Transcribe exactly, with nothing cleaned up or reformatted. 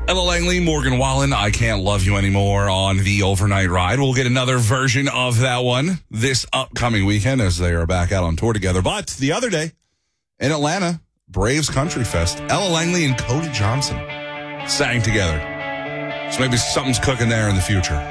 Ella Langley, Morgan Wallen, I Can't Love You Anymore on the overnight ride. We'll get another version of that one this upcoming weekend as they are back out on tour together. But the other day in Atlanta, Braves Country Fest, Ella Langley and Cody Johnson sang together. So maybe something's cooking there in the future.